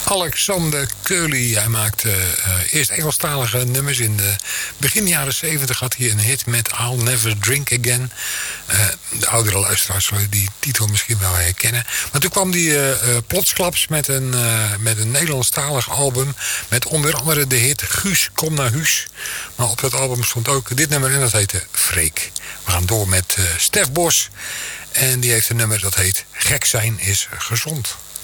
Alexander Curly. Hij maakte eerst Engelstalige nummers. In de begin jaren 70 had hij een hit met I'll Never Drink Again. De oudere luisteraars zullen die titel misschien wel herkennen. Maar toen kwam hij plotsklaps met een Nederlandstalig album. Met onder andere de hit Guus, kom naar huis. Maar op dat album stond ook dit nummer en dat heette Freek. We gaan door met Stef Bos. En die heeft een nummer dat heet Gek zijn is gezond.